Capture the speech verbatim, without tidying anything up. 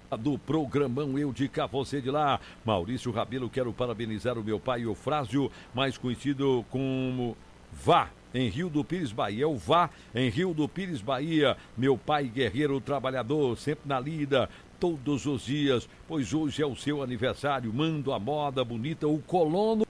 do programão Eu de Cá, Você de Lá. Maurício Rabelo, quero parabenizar o meu pai Eufrásio, mais conhecido como Vá, em Rio do Pires, Bahia. É o Vá, em Rio do Pires, Bahia. Meu pai guerreiro, trabalhador, sempre na lida, todos os dias, pois hoje é o seu aniversário. Mando a moda bonita, o colono